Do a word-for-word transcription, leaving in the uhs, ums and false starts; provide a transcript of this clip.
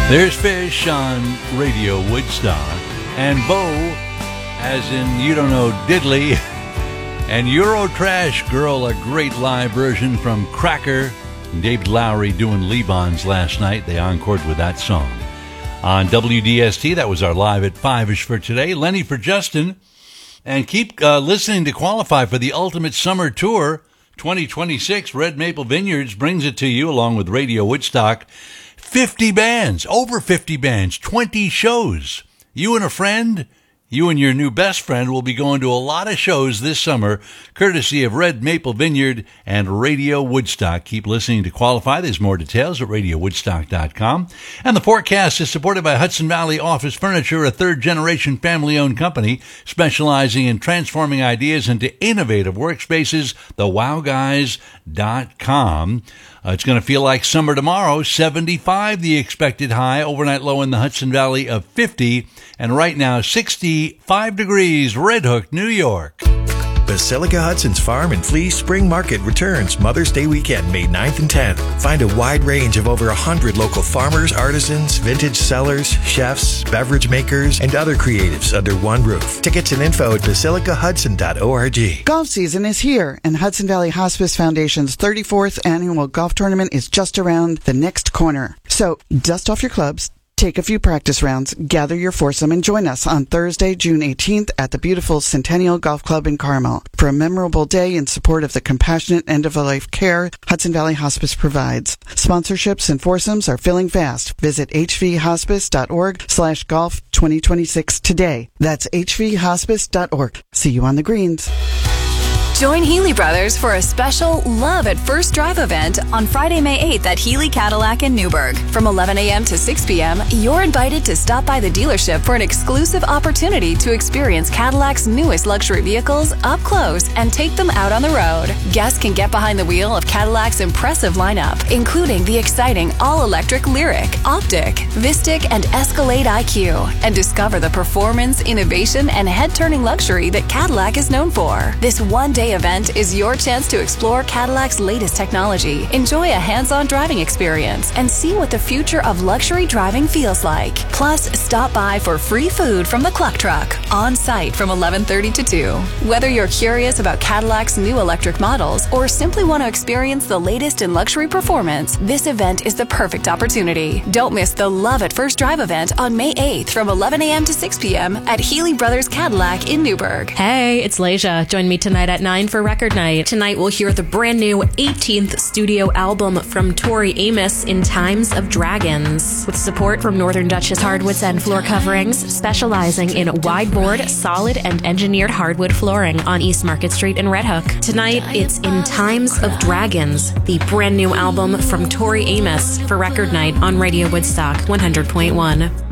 There's Fish on Radio Woodstock, and Bo, as in you don't know diddly, and Eurotrash Girl, a great live version from Cracker. David Lowry doing Lebons last night. They encored with that song. On W D S T, that was our live at five-ish for today. Lenny for Justin. And keep uh, listening to qualify for the Ultimate Summer Tour twenty twenty-six. Red Maple Vineyards brings it to you along with Radio Woodstock. fifty bands, over fifty bands, twenty shows. You and a friend, you and your new best friend will be going to a lot of shows this summer, courtesy of Red Maple Vineyard and Radio Woodstock. Keep listening to qualify. There's more details at radio woodstock dot com. And the forecast is supported by Hudson Valley Office Furniture, a third-generation family-owned company specializing in transforming ideas into innovative workspaces, the wow guys dot com. Uh, it's going to feel like summer tomorrow, seventy-five the expected high, overnight low in the Hudson Valley of fifty, and right now sixty-five degrees, Red Hook, New York. Basilica Hudson's Farm and Flea Spring Market returns Mother's Day weekend, May ninth and tenth. Find a wide range of over one hundred local farmers, artisans, vintage sellers, chefs, beverage makers, and other creatives under one roof. Tickets and info at basilica hudson dot org. Golf season is here, and Hudson Valley Hospice Foundation's thirty-fourth annual golf tournament is just around the next corner. So dust off your clubs, take a few practice rounds, gather your foursome, and join us on Thursday, June eighteenth at the beautiful Centennial Golf Club in Carmel for a memorable day in support of the compassionate end-of-life care Hudson Valley Hospice provides. Sponsorships and foursomes are filling fast. Visit h v hospice dot org slash golf twenty twenty-six today. That's h v hospice dot org. See you on the greens. Join Healy Brothers for a special Love at First Drive event on Friday, May eighth at Healy Cadillac in Newburgh. From eleven a.m. to six p.m., you're invited to stop by the dealership for an exclusive opportunity to experience Cadillac's newest luxury vehicles up close and take them out on the road. Guests can get behind the wheel of Cadillac's impressive lineup, including the exciting all-electric Lyriq, Optiq, Vistic, and Escalade I Q, and discover the performance, innovation, and head-turning luxury that Cadillac is known for. This one-day event is your chance to explore Cadillac's latest technology, enjoy a hands-on driving experience, and see what the future of luxury driving feels like. Plus, stop by for free food from the Cluck Truck, on site from eleven thirty to two. Whether you're curious about Cadillac's new electric models or simply want to experience the latest in luxury performance, this event is the perfect opportunity. Don't miss the Love at First Drive event on May eighth from eleven a.m. to six p.m. at Healy Brothers Cadillac in Newburgh. Hey, it's Leisha. Join me tonight at nine for Record Night. Tonight we'll hear the brand new eighteenth studio album from Tori Amos, In Times of Dragons, with support from Northern Duchess Hardwoods and Floor Coverings, specializing in wide-board, solid, and engineered hardwood flooring on East Market Street in Red Hook. Tonight it's In Times of Dragons, the brand new album from Tori Amos, for Record Night on Radio Woodstock one hundred point one.